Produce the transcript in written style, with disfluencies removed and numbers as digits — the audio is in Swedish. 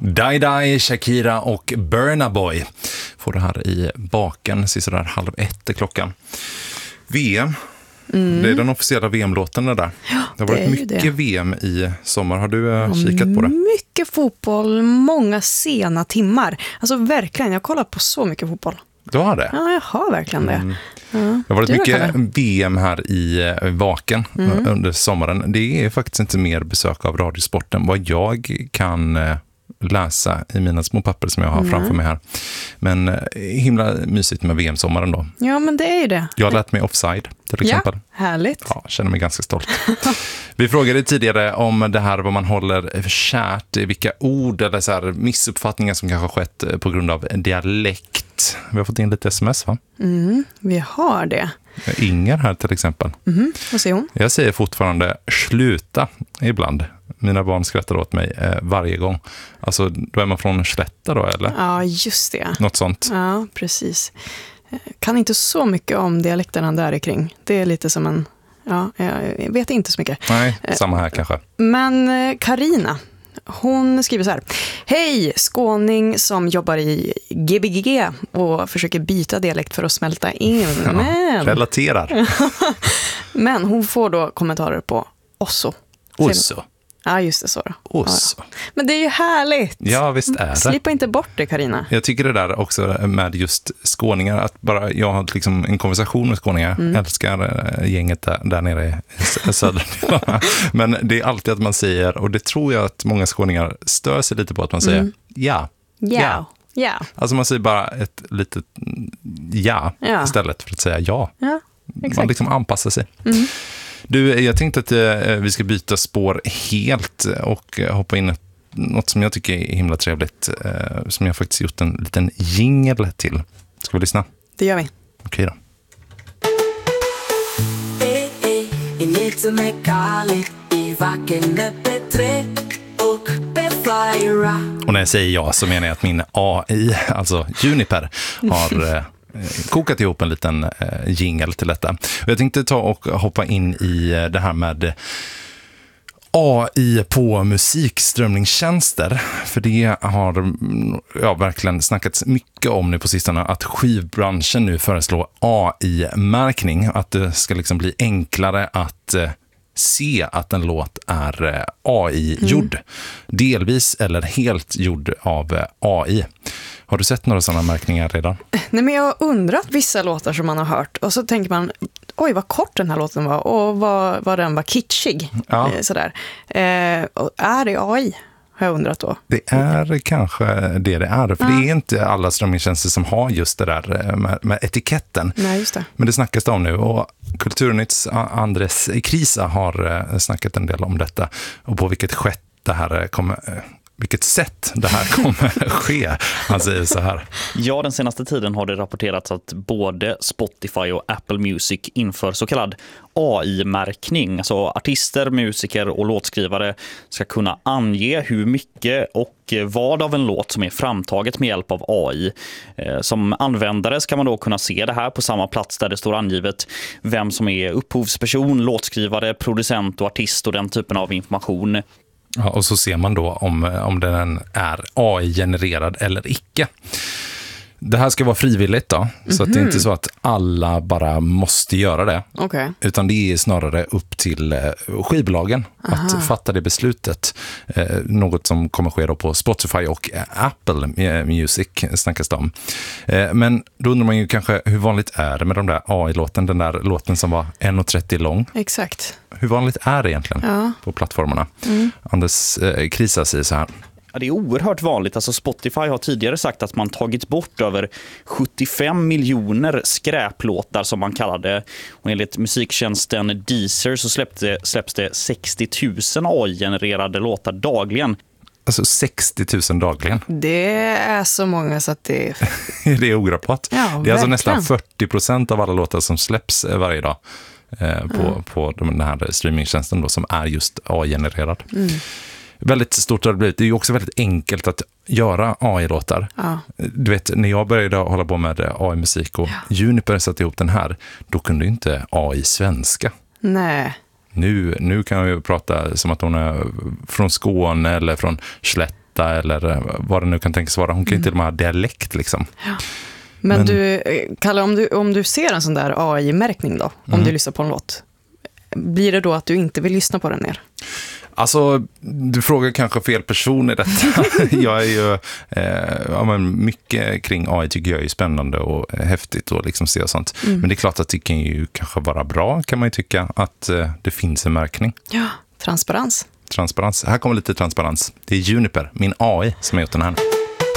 Die Die, Shakira och Burna Boy får det här i baken, sådär 12:30 klockan. VM, det är den officiella VM-låten det där. Ja, det har varit mycket VM i sommar. Har du kikat på det? Mycket fotboll, många sena timmar. Alltså verkligen, jag har kollat på så mycket fotboll. Du har det? Ja, jag har verkligen det. Ja, det har varit mycket VM här i Vaken under sommaren. Det är faktiskt inte mer besök av Radiosporten vad jag kan läsa i mina små papper som jag har framför mig här. Men himla mysigt med VM-sommaren då. Ja, men det är ju det. Jag har lärt mig offside till exempel. Ja, härligt. Ja, känner mig ganska stolt. Vi frågade tidigare om det här vad man håller för kärt, vilka ord eller så här missuppfattningar som kanske har skett på grund av dialekt. Vi har fått in lite sms, va? Vi har det. Inger här till exempel. Vad säger hon? Jag säger fortfarande sluta ibland. Mina barn skrattar åt mig varje gång. Alltså, då är man från Slätta då, eller? Ja, just det. Något sånt. Ja, precis. Kan inte så mycket om dialekterna där kring. Det är lite som en... Ja, jag vet inte så mycket. Nej, samma här kanske. Men Carina, hon skriver så här. Hej, skåning som jobbar i Gbg och försöker byta dialekt för att smälta in. Men... Relaterar. Men hon får då kommentarer på osso. Osso. Ja, just det, så då. Osso. Ja. Men det är ju härligt. Ja, visst är det. Slippa inte bort det, Carina. Jag tycker det där också med just skåningar, att bara jag har liksom en konversation med skåningar. Älskar gänget där nere i södra delarna. Men det är alltid att man säger, och det tror jag att många skåningar stör sig lite på, att man säger ja. Alltså man säger bara ett litet ja istället för att säga ja. Ja, exakt. Man liksom anpassar sig. Du, jag tänkte att vi ska byta spår helt och hoppa in något som jag tycker är himla trevligt, som jag faktiskt gjort en liten jingle till. Ska vi lyssna? Det gör vi. Okej då. Och när jag säger ja så menar jag att min AI, alltså Juniper, har... kokat ihop en liten jingle till detta. Och jag tänkte ta och hoppa in i det här med AI på musikströmningstjänster. För det har verkligen snackats mycket om nu på sistone, att skivbranschen nu föreslår AI-märkning. Att det ska liksom bli enklare att se att en låt är AI-gjord. Delvis eller helt gjord av AI. Har du sett några sådana märkningar redan? Nej, men jag har undrat vissa låtar som man har hört. Och så tänker man, oj vad kort den här låten var. Och vad den var kitschig. Ja. Sådär. Och är det AI? Har jag undrat då. Det är kanske det är. För det är inte alla strömningstjänster som har just det där med etiketten. Nej, just det. Men det snackas om nu. Och Kulturnytts Andres Krisa har snackat en del om detta. Och på vilket sätt det här kommer ske. Han säger så här. Ja, den senaste tiden har det rapporterats att både Spotify och Apple Music inför så kallad AI-märkning. Alltså artister, musiker och låtskrivare ska kunna ange hur mycket och vad av en låt som är framtaget med hjälp av AI. Som användare ska man då kunna se det här på samma plats där det står angivet vem som är upphovsperson, låtskrivare, producent och artist och den typen av information. Ja, och så ser man då om den är AI-genererad eller icke. Det här ska vara frivilligt då, så att det är inte så att alla bara måste göra det. Okay. Utan det är snarare upp till skivbolagen att fatta det beslutet. Något som kommer ske då på Spotify och Apple Music snackas det om. Men då undrar man ju kanske hur vanligt är det med de där AI-låten, den där låten som var 1,30 lång. Exakt. Hur vanligt är det egentligen på plattformarna? Anders Krisa säger så här. Ja, det är oerhört vanligt. Alltså Spotify har tidigare sagt att man tagit bort över 75 miljoner skräplåtar som man kallar det. Och enligt musiktjänsten Deezer så släpps det 60 000 AI-genererade låtar dagligen. Alltså 60 000 dagligen. Det är så många så att det är... det är ograppat. Ja, det är alltså verkligen. nästan 40% av alla låtar som släpps varje dag på den här streamingtjänsten då, som är just AI-genererad. Väldigt stort har det blivit. Det är ju också väldigt enkelt att göra AI-låtar. Ja. Du vet, när jag började hålla på med AI-musik och Juniper satte ihop den här, då kunde ju inte AI svenska. Nej. Nu kan jag ju prata som att hon är från Skåne eller från Slätt prata eller vad det nu kan tänkas vara. Hon kan ju till och med ha dialekt liksom. Ja. Men du, Kalle, om du ser en sån där AI-märkning då, om du lyssnar på en låt, blir det då att du inte vill lyssna på den mer? Alltså, du frågar kanske fel person i detta. Jag är ju, mycket kring AI tycker jag är spännande och häftigt och liksom se och sånt. Men det är klart att det kan ju kanske vara bra, kan man ju tycka, att det finns en märkning. Ja, transparens. Här kommer lite transparens. Det är Juniper, min AI, som har gjort den här.